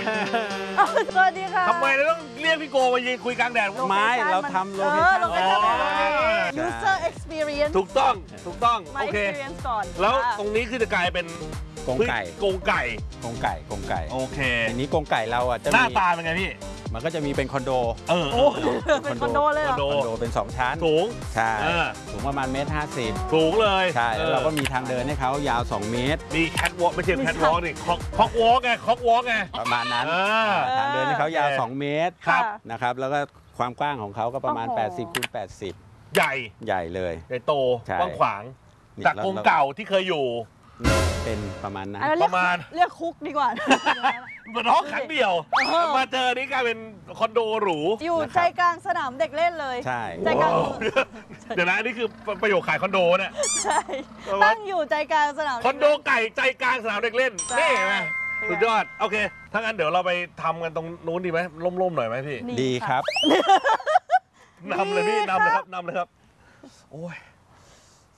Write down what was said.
สวัสดีค่ะทำไมเราต้องเรียกพี่โกมายืนคุยกลางแดดไม้เราทำโลเคชั่น user experience ถูกต้องโอเค experience ก่อนแล้วตรงนี้คือจะกลายเป็นกรงไก่กรงไก่กรงไก่กรงไก่โอเคทีนี้กรงไก่เราอ่ะจะหน้ามีตาเป็นไงพี่มันก็จะมีเป็นคอนโดเป็นคอนโดเลยเหรอคอนโดคอนโดเป็น2ชั้นสูงใช่เออสูงประมาณ1.50 สูงเลยใช่แล้วเราก็มีทางเดินให้เขายาว2 เมตรมีแคทวอล์กไม่ใช่แคทวอล์กนี่คอกวอล์กไงคอกวอล์กไงประมาณนั้นอ่าทางเดินให้เขายาวโอเค 2 เมตรครับนะครับแล้วก็ความกว้างของเขาก็ประมาณโอ้โห 80 คูณ 80 ใหญ่ใหญ่เลยใหญ่โตใช่กว้างขวางนี่จากกรงเก่าที่เคยอยู่เป็นประมาณนั้นอันนั้นประมาณเรียกคุกดีกว่าเหมือนห้องครั้งเดียว มาเจอนี่กลายเป็นคอนโดหรูอยู่ใจกลางสนามเด็กเล่นเลยใช่ใจกลางเดี๋ยวนะนี่คือประโยคขายคอนโดเนี่ยใช่ตั้งอยู่ใจกลางสนามคอนโดไก่ใจกลางสนามเด็กเล่นใช่นี่ไหมสุดยอดโอเคถ้างั้นเดี๋ยวเราไปทำกันตรงนู้นดีไหมร่มๆหน่อยไหมพี่นี่ดีครับนำเลยพี่ดีนำเลยคครัรับ บนำเลยครับโอ้ย